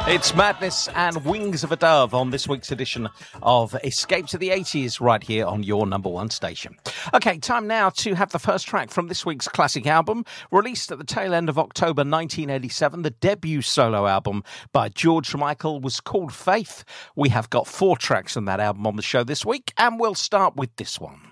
It's Madness and Wings of a Dove on this week's edition of Escape to the 80s right here on your number one station. Okay, time now to have the first track from this week's classic album. Released at the tail end of October 1987, the debut solo album by George Michael was called Faith. We have got 4 tracks from that album on the show this week, and we'll start with this one.